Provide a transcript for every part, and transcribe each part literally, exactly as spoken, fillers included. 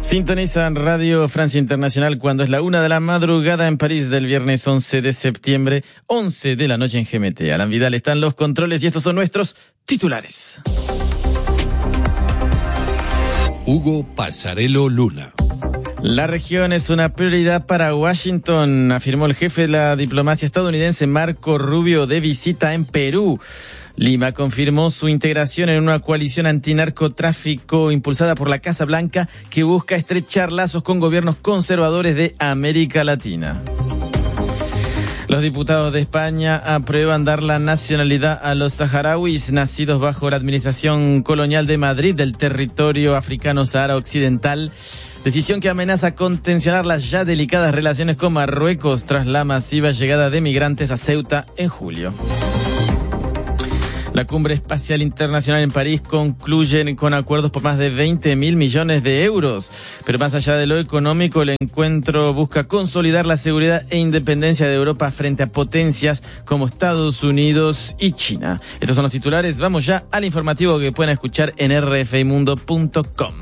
Sintonizan Radio Francia Internacional cuando es la una de la madrugada en París del viernes once de septiembre, once de la noche en G M T. Alan Vidal está en los controles y estos son nuestros titulares. Hugo Passarello Luna. La región es una prioridad para Washington, afirmó el jefe de la diplomacia estadounidense Marco Rubio de visita en Perú. Lima confirmó su integración en una coalición antinarcotráfico impulsada por la Casa Blanca que busca estrechar lazos con gobiernos conservadores de América Latina. Los diputados de España aprueban dar la nacionalidad a los saharauis nacidos bajo la administración colonial de Madrid del territorio africano Sahara Occidental. Decisión que amenaza con tensionar las ya delicadas relaciones con Marruecos tras la masiva llegada de migrantes a Ceuta en julio. La Cumbre Espacial Internacional en París concluye con acuerdos por más de veinte mil millones de euros. Pero más allá de lo económico, el encuentro busca consolidar la seguridad e independencia de Europa frente a potencias como Estados Unidos y China. Estos son los titulares. Vamos ya al informativo que pueden escuchar en r f i mundo punto com.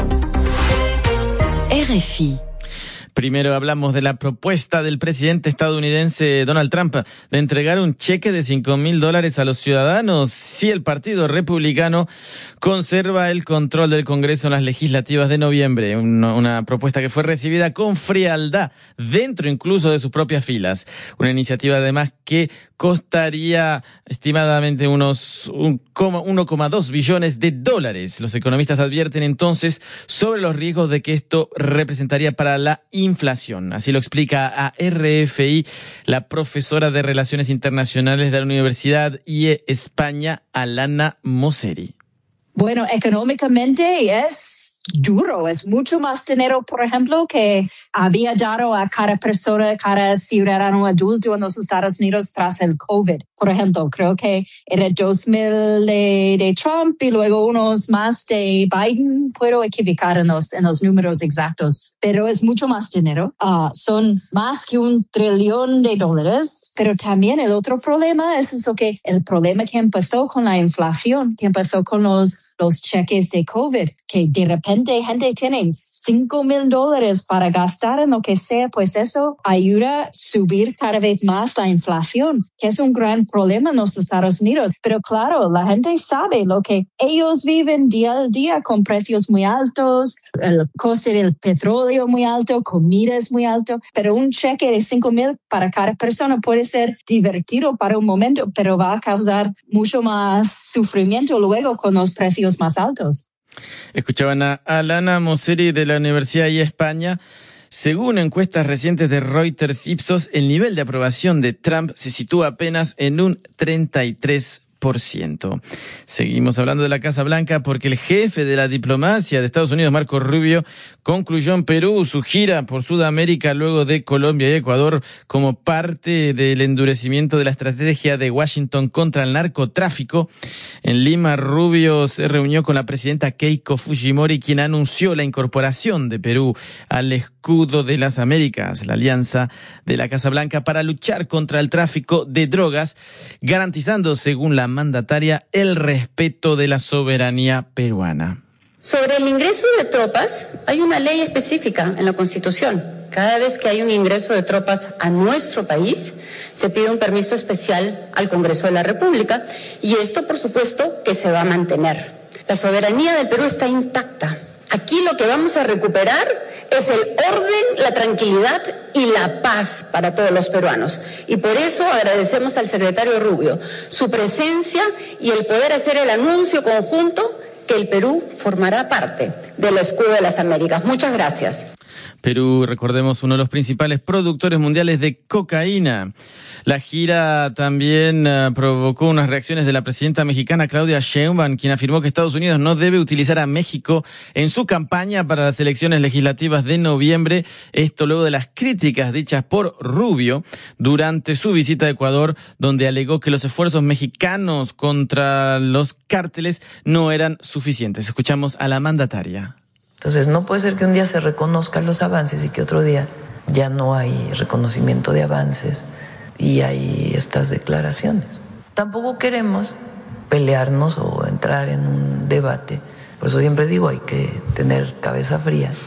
R F I. Primero hablamos de la propuesta del presidente estadounidense Donald Trump de entregar un cheque de cinco mil dólares a los ciudadanos si el Partido Republicano conserva el control del Congreso en las legislativas de noviembre. Una, una propuesta que fue recibida con frialdad dentro incluso de sus propias filas. Una iniciativa además que costaría estimadamente unos uno coma dos billones de dólares. Los economistas advierten entonces sobre los riesgos de que esto representaría para la inflación. Así lo explica a R F I la profesora de Relaciones Internacionales de la Universidad I E España, Alana Mosseri. Bueno, económicamente es duro, es mucho más dinero, por ejemplo, que había dado a cada persona, cada ciudadano adulto en los Estados Unidos tras el COVID. Por ejemplo, creo que era dos mil de, de Trump y luego unos más de Biden. Puedo equivocar en los, en los números exactos, pero es mucho más dinero. Uh, son más que un trillón de dólares, pero también el otro problema es eso que el problema que empezó con la inflación, que empezó con los los cheques de COVID, que de repente gente tiene cinco mil dólares para gastar en lo que sea, pues eso ayuda a subir cada vez más la inflación, que es un gran problema en los Estados Unidos. Pero claro, la gente sabe lo que ellos viven día al día con precios muy altos, el coste del petróleo muy alto, comida es muy alto, pero un cheque de cinco mil para cada persona puede ser divertido para un momento, pero va a causar mucho más sufrimiento luego con los precios más altos. Escuchaban a Alana Mosseri de la Universidad I E España. Según encuestas recientes de Reuters Ipsos, el nivel de aprobación de Trump se sitúa apenas en un treinta y tres por ciento. Seguimos hablando de la Casa Blanca porque el jefe de la diplomacia de Estados Unidos, Marco Rubio, concluyó en Perú su gira por Sudamérica luego de Colombia y Ecuador como parte del endurecimiento de la estrategia de Washington contra el narcotráfico. En Lima, Rubio se reunió con la presidenta Keiko Fujimori, quien anunció la incorporación de Perú al escudo de las Américas, la alianza de la Casa Blanca para luchar contra el tráfico de drogas, garantizando, según la mandataria, el respeto de la soberanía peruana. Sobre el ingreso de tropas, hay una ley específica en la Constitución. Cada vez que hay un ingreso de tropas a nuestro país, se pide un permiso especial al Congreso de la República y esto, por supuesto, que se va a mantener. La soberanía del Perú está intacta. Aquí lo que vamos a recuperar es el orden, la tranquilidad y la paz para todos los peruanos. Y por eso agradecemos al secretario Rubio su presencia y el poder hacer el anuncio conjunto que el Perú formará parte del escudo de las Américas. Muchas gracias. Perú, recordemos, uno de los principales productores mundiales de cocaína. La gira también uh, provocó unas reacciones de la presidenta mexicana Claudia Sheinbaum, quien afirmó que Estados Unidos no debe utilizar a México en su campaña para las elecciones legislativas de noviembre. Esto luego de las críticas dichas por Rubio durante su visita a Ecuador, donde alegó que los esfuerzos mexicanos contra los cárteles no eran suficientes. Escuchamos a la mandataria. Entonces no puede ser que un día se reconozcan los avances y que otro día ya no hay reconocimiento de avances y hay estas declaraciones. Tampoco queremos pelearnos o entrar en un debate. Por eso siempre digo, hay que tener cabeza fría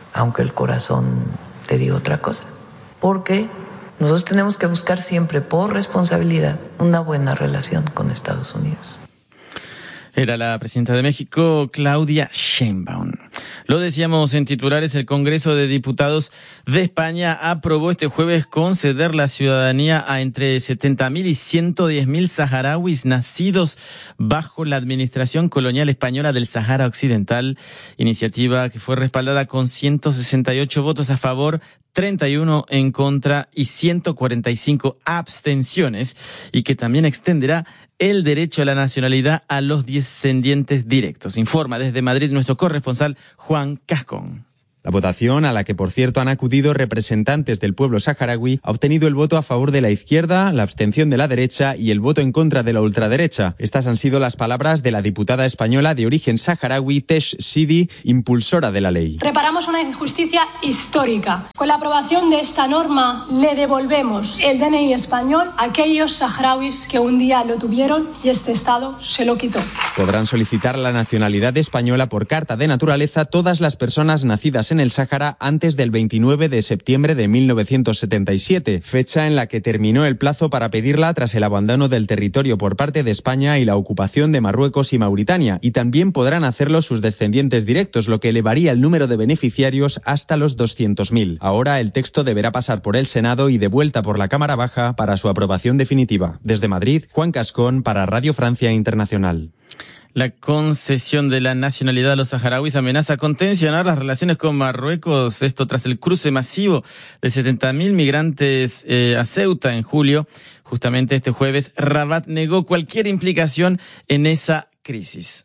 aunque el corazón te diga otra cosa. Porque nosotros tenemos que buscar siempre, por responsabilidad, una buena relación con Estados Unidos. Era la presidenta de México, Claudia Sheinbaum. Lo decíamos en titulares, el Congreso de Diputados de España aprobó este jueves conceder la ciudadanía a entre setenta mil y ciento diez mil saharauis nacidos bajo la administración colonial española del Sahara Occidental, iniciativa que fue respaldada con ciento sesenta y ocho votos a favor, treinta y uno en contra y ciento cuarenta y cinco abstenciones, y que también extenderá el derecho a la nacionalidad a los descendientes directos. Informa desde Madrid nuestro corresponsal Juan Cascón. La votación, a la que por cierto han acudido representantes del pueblo saharaui, ha obtenido el voto a favor de la izquierda, la abstención de la derecha y el voto en contra de la ultraderecha. Estas han sido las palabras de la diputada española de origen saharaui, Tesh Sidi, impulsora de la ley. Reparamos una injusticia histórica. Con la aprobación de esta norma le devolvemos el D N I español a aquellos saharauis que un día lo tuvieron y este Estado se lo quitó. Podrán solicitar la nacionalidad española por carta de naturaleza todas las personas nacidas en el Sáhara antes del veintinueve de septiembre de mil novecientos setenta y siete, fecha en la que terminó el plazo para pedirla tras el abandono del territorio por parte de España y la ocupación de Marruecos y Mauritania, y también podrán hacerlo sus descendientes directos, lo que elevaría el número de beneficiarios hasta los doscientos mil. Ahora el texto deberá pasar por el Senado y de vuelta por la Cámara Baja para su aprobación definitiva. Desde Madrid, Juan Cascón para Radio Francia Internacional. La concesión de la nacionalidad a los saharauis amenaza con tensionar las relaciones con Marruecos, esto tras el cruce masivo de setenta mil migrantes eh, a Ceuta en julio. Justamente este jueves, Rabat negó cualquier implicación en esa crisis.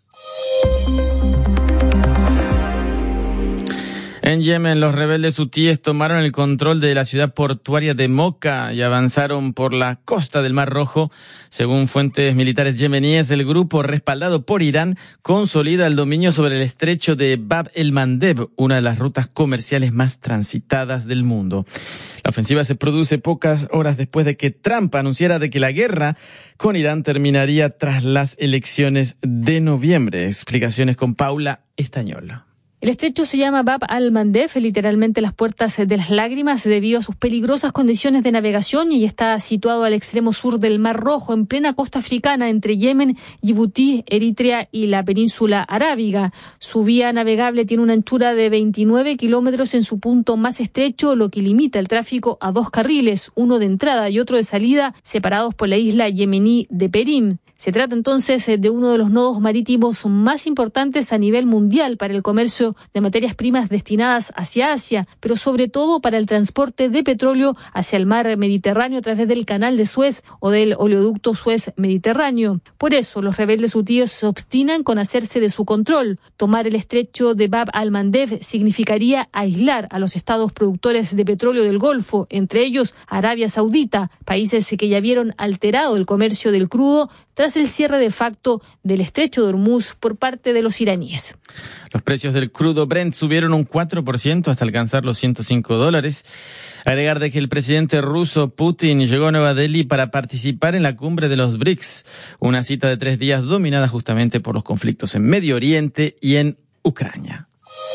En Yemen, los rebeldes hutíes tomaron el control de la ciudad portuaria de Moka y avanzaron por la costa del Mar Rojo. Según fuentes militares yemeníes, el grupo, respaldado por Irán, consolida el dominio sobre el estrecho de Bab el-Mandeb, una de las rutas comerciales más transitadas del mundo. La ofensiva se produce pocas horas después de que Trump anunciara de que la guerra con Irán terminaría tras las elecciones de noviembre. Explicaciones con Paula Estañol. El estrecho se llama Bab al-Mandeb, literalmente las puertas de las lágrimas, debido a sus peligrosas condiciones de navegación, y está situado al extremo sur del Mar Rojo, en plena costa africana, entre Yemen, Djibouti, Eritrea y la península arábiga. Su vía navegable tiene una anchura de veintinueve kilómetros en su punto más estrecho, lo que limita el tráfico a dos carriles, uno de entrada y otro de salida, separados por la isla yemení de Perim. Se trata entonces de uno de los nodos marítimos más importantes a nivel mundial para el comercio de materias primas destinadas hacia Asia, pero sobre todo para el transporte de petróleo hacia el mar Mediterráneo a través del canal de Suez o del oleoducto Suez-Mediterráneo. Por eso los rebeldes hutíes se obstinan con hacerse de su control. Tomar el estrecho de Bab al-Mandeb significaría aislar a los estados productores de petróleo del Golfo, entre ellos Arabia Saudita, países que ya vieron alterado el comercio del crudo tras el cierre de facto del estrecho de Hormuz por parte de los iraníes. Los precios del crudo Brent subieron un cuatro por ciento hasta alcanzar los ciento cinco dólares. Agregar de que el presidente ruso Putin llegó a Nueva Delhi para participar en la cumbre de los BRICS, una cita de tres días dominada justamente por los conflictos en Medio Oriente y en Ucrania.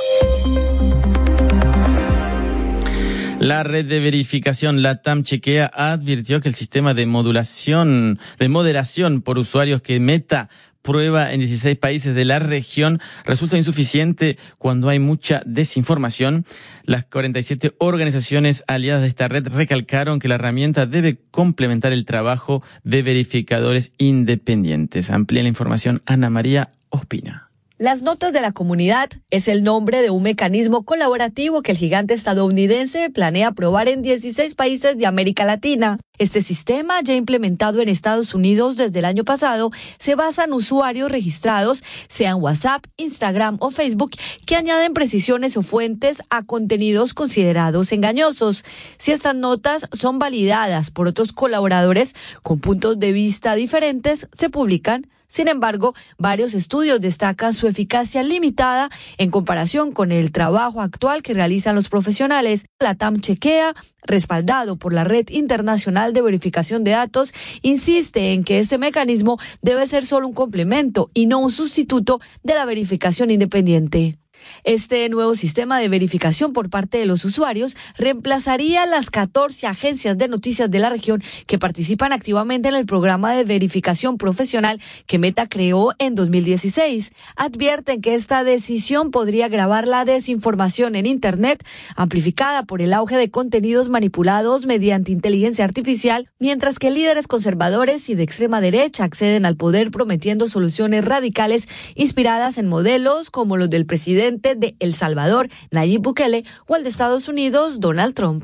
La red de verificación LATAM Chequea advirtió que el sistema de modulación, de moderación por usuarios que Meta prueba en dieciséis países de la región resulta insuficiente cuando hay mucha desinformación. Las cuarenta y siete organizaciones aliadas de esta red recalcaron que la herramienta debe complementar el trabajo de verificadores independientes. Amplía la información Ana María Ospina. Las Notas de la Comunidad es el nombre de un mecanismo colaborativo que el gigante estadounidense planea probar en dieciséis países de América Latina. Este sistema, ya implementado en Estados Unidos desde el año pasado, se basa en usuarios registrados, sean WhatsApp, Instagram o Facebook, que añaden precisiones o fuentes a contenidos considerados engañosos. Si estas notas son validadas por otros colaboradores con puntos de vista diferentes, se publican. Sin embargo, varios estudios destacan su eficacia limitada en comparación con el trabajo actual que realizan los profesionales. LATAM Chequea, respaldado por la Red Internacional de Verificación de Datos, insiste en que este mecanismo debe ser solo un complemento y no un sustituto de la verificación independiente. Este nuevo sistema de verificación por parte de los usuarios reemplazaría las catorce agencias de noticias de la región que participan activamente en el programa de verificación profesional que Meta creó en dos mil dieciséis. Advierten que esta decisión podría agravar la desinformación en Internet, amplificada por el auge de contenidos manipulados mediante inteligencia artificial, mientras que líderes conservadores y de extrema derecha acceden al poder prometiendo soluciones radicales inspiradas en modelos como los del presidente de El Salvador, Nayib Bukele, o el de Estados Unidos, Donald Trump.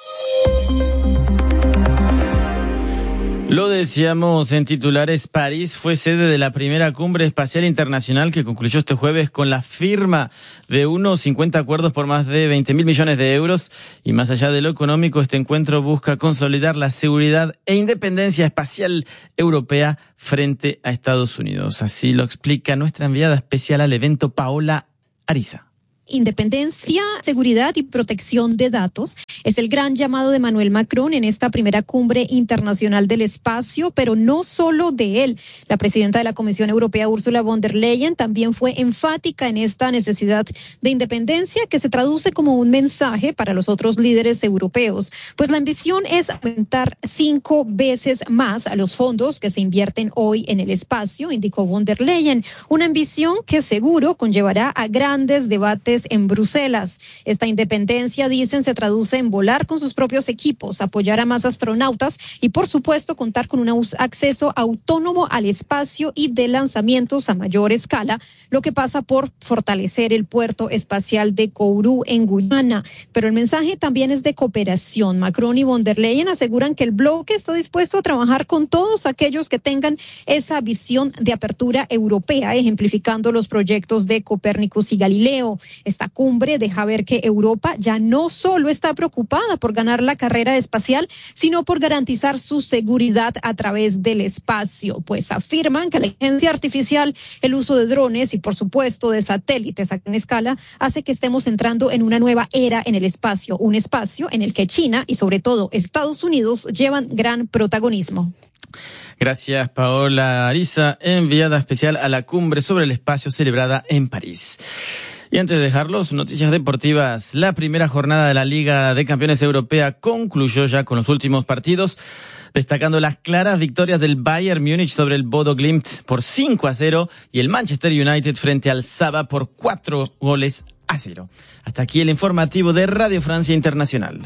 Lo decíamos en titulares, París fue sede de la primera cumbre espacial internacional que concluyó este jueves con la firma de unos cincuenta acuerdos por más de veinte mil millones de euros. Y más allá de lo económico, este encuentro busca consolidar la seguridad e independencia espacial europea frente a Estados Unidos. Así lo explica nuestra enviada especial al evento, Paola Ariza. Independencia, seguridad y protección de datos es el gran llamado de Emmanuel Macron en esta primera cumbre internacional del espacio, pero no solo de él. La presidenta de la Comisión Europea, Ursula von der Leyen, también fue enfática en esta necesidad de independencia que se traduce como un mensaje para los otros líderes europeos. Pues la ambición es aumentar cinco veces más a los fondos que se invierten hoy en el espacio, indicó von der Leyen. Una ambición que seguro conllevará a grandes debates en Bruselas. Esta independencia, dicen, se traduce en volar con sus propios equipos, apoyar a más astronautas y, por supuesto, contar con un acceso autónomo al espacio y de lanzamientos a mayor escala, lo que pasa por fortalecer el puerto espacial de Kourou en Guyana. Pero el mensaje también es de cooperación. Macron y von der Leyen aseguran que el bloque está dispuesto a trabajar con todos aquellos que tengan esa visión de apertura europea, ejemplificando los proyectos de Copérnicus y Galileo. Esta cumbre deja ver que Europa ya no solo está preocupada por ganar la carrera espacial, sino por garantizar su seguridad a través del espacio, pues afirman que la inteligencia artificial, el uso de drones y, por supuesto, de satélites a gran escala hace que estemos entrando en una nueva era en el espacio, un espacio en el que China y, sobre todo, Estados Unidos llevan gran protagonismo. Gracias, Paola Ariza, enviada especial a la cumbre sobre el espacio celebrada en París. Y antes de dejarlos, noticias deportivas. La primera jornada de la Liga de Campeones Europea concluyó ya con los últimos partidos, destacando las claras victorias del Bayern Múnich sobre el Bodo Glimt por cinco a cero y el Manchester United frente al Saba por cuatro goles a cero. Hasta aquí el informativo de Radio Francia Internacional.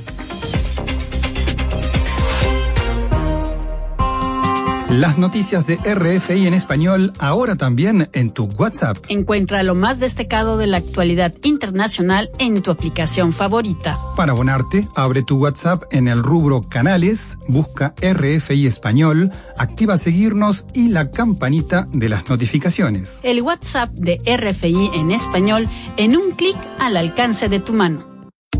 Las noticias de R F I en español, ahora también en tu WhatsApp. Encuentra lo más destacado de la actualidad internacional en tu aplicación favorita. Para abonarte, abre tu WhatsApp en el rubro Canales, busca R F I Español, activa seguirnos y la campanita de las notificaciones. El WhatsApp de R F I en español en un clic al alcance de tu mano.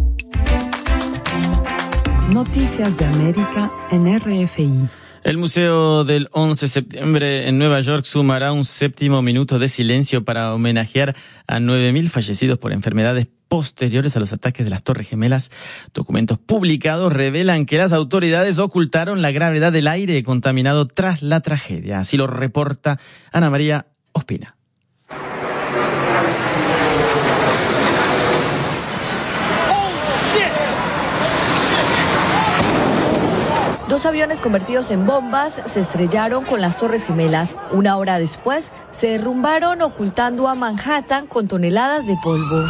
Noticias de América en R F I. El Museo del once de septiembre en Nueva York sumará un séptimo minuto de silencio para homenajear a nueve mil fallecidos por enfermedades posteriores a los ataques de las Torres Gemelas. Documentos publicados revelan que las autoridades ocultaron la gravedad del aire contaminado tras la tragedia. Así lo reporta Ana María Ospina. Dos aviones convertidos en bombas se estrellaron con las Torres Gemelas. Una hora después, se derrumbaron ocultando a Manhattan con toneladas de polvo.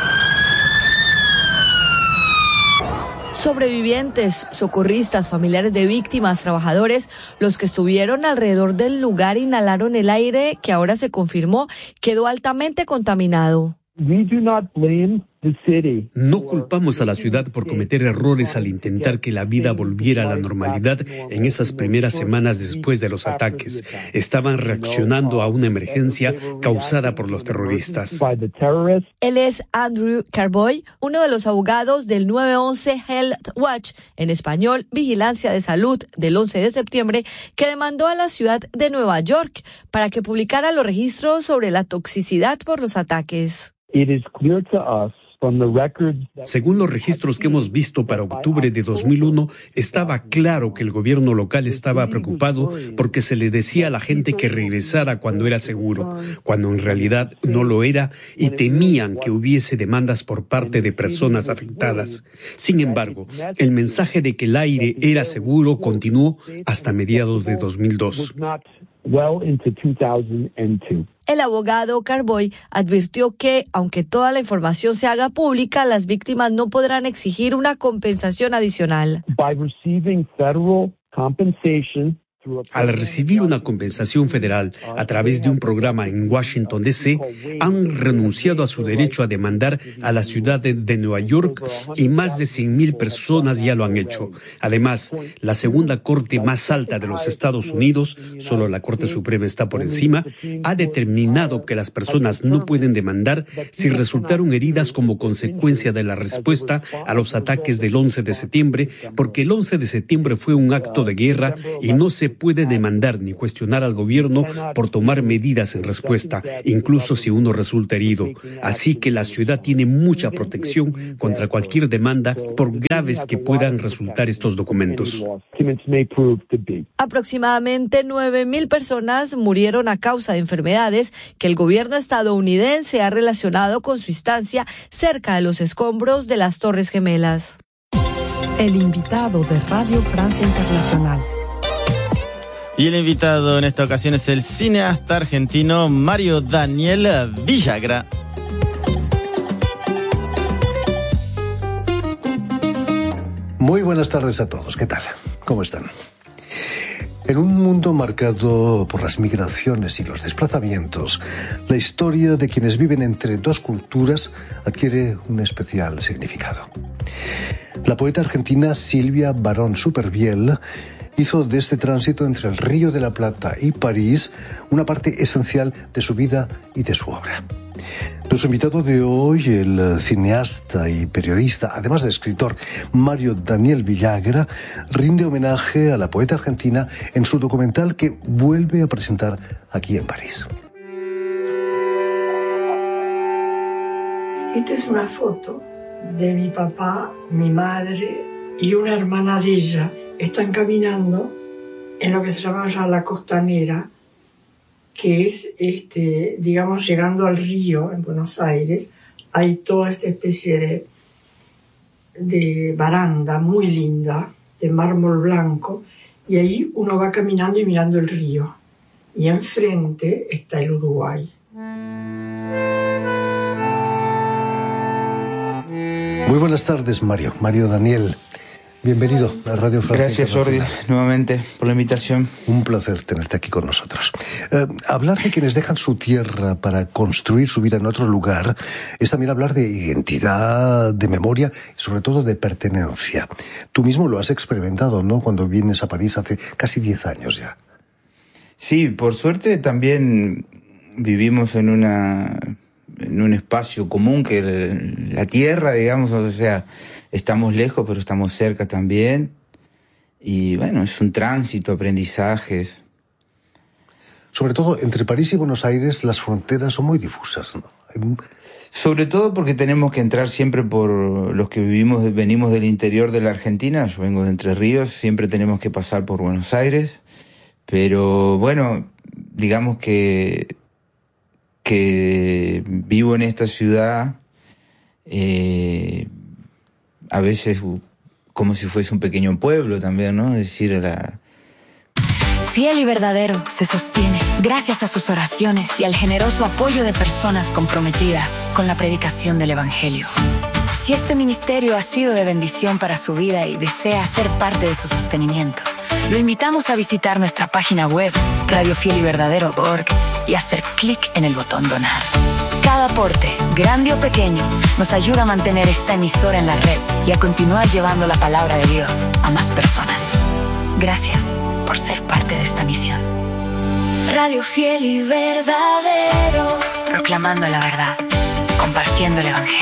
Sobrevivientes, socorristas, familiares de víctimas, trabajadores, los que estuvieron alrededor del lugar inhalaron el aire que ahora se confirmó quedó altamente contaminado. No culpamos a la ciudad por cometer errores al intentar que la vida volviera a la normalidad en esas primeras semanas después de los ataques. Estaban reaccionando a una emergencia causada por los terroristas. Él es Andrew Carboy, uno de los abogados del nueve once Health Watch, en español, Vigilancia de Salud, del once de septiembre, que demandó a la ciudad de Nueva York para que publicara los registros sobre la toxicidad por los ataques. Según los registros que hemos visto para octubre de dos mil uno, estaba claro que el gobierno local estaba preocupado porque se le decía a la gente que regresara cuando era seguro, cuando en realidad no lo era, y temían que hubiese demandas por parte de personas afectadas. Sin embargo, el mensaje de que el aire era seguro continuó hasta mediados de dos mil dos. El abogado Carboy advirtió que, aunque toda la información se haga pública, las víctimas no podrán exigir una compensación adicional. Al recibir una compensación federal a través de un programa en Washington, D C, han renunciado a su derecho a demandar a la ciudad de, de Nueva York, y más de cien mil personas ya lo han hecho. Además, la segunda corte más alta de los Estados Unidos, solo la Corte Suprema está por encima, ha determinado que las personas no pueden demandar si resultaron heridas como consecuencia de la respuesta a los ataques del once de septiembre, porque el once de septiembre fue un acto de guerra y no se puede demandar ni cuestionar al gobierno por tomar medidas en respuesta, incluso si uno resulta herido. Así que la ciudad tiene mucha protección contra cualquier demanda, por graves que puedan resultar estos documentos. Aproximadamente nueve mil personas murieron a causa de enfermedades que el gobierno estadounidense ha relacionado con su estancia cerca de los escombros de las Torres Gemelas. El invitado de Radio Francia Internacional. Y el invitado en esta ocasión es el cineasta argentino Mario Daniel Villagra. Muy buenas tardes a todos. ¿Qué tal? ¿Cómo están? En un mundo marcado por las migraciones y los desplazamientos, la historia de quienes viven entre dos culturas adquiere un especial significado. La poeta argentina Silvia Barón Supervielle hizo de este tránsito entre el Río de la Plata y París una parte esencial de su vida y de su obra. Nuestro invitado de hoy, el cineasta y periodista, además de escritor, Mario Daniel Villagra, rinde homenaje a la poeta argentina en su documental que vuelve a presentar aquí en París. Esta es una foto de mi papá, mi madre y una hermana de ella. Están caminando en lo que se llama ya la costanera, que es, este, digamos, llegando al río en Buenos Aires. Hay toda esta especie de, de baranda muy linda, de mármol blanco, y ahí uno va caminando y mirando el río. Y enfrente está el Uruguay. Muy buenas tardes, Mario. Mario Daniel. Bienvenido a Radio Francia. Gracias, Jordi, nuevamente por la invitación. Un placer tenerte aquí con nosotros. Eh, hablar de quienes dejan su tierra para construir su vida en otro lugar es también hablar de identidad, de memoria y sobre todo de pertenencia. Tú mismo lo has experimentado, ¿no? Cuando vienes a París hace casi diez años ya. Sí, por suerte también vivimos en una en un espacio común que la tierra, digamos, o sea, estamos lejos, pero estamos cerca también. Y bueno, es un tránsito, aprendizajes. Sobre todo, entre París y Buenos Aires, las fronteras son muy difusas, ¿no? Hay... Sobre todo porque tenemos que entrar siempre por los que vivimos, venimos del interior de la Argentina. Yo vengo de Entre Ríos, siempre tenemos que pasar por Buenos Aires. Pero bueno, digamos que... que vivo en esta ciudad eh, a veces como si fuese un pequeño pueblo también, ¿no? Es decir, la... Fiel y verdadero se sostiene gracias a sus oraciones y al generoso apoyo de personas comprometidas con la predicación del Evangelio. Si este ministerio ha sido de bendición para su vida y desea ser parte de su sostenimiento, lo invitamos a visitar nuestra página web radio fiel y verdadero punto org y hacer clic en el botón donar. Cada aporte, grande o pequeño, nos ayuda a mantener esta emisora en la red y a continuar llevando la palabra de Dios a más personas. Gracias por ser parte de esta misión. Radio Fiel y Verdadero, proclamando la verdad, compartiendo el Evangelio.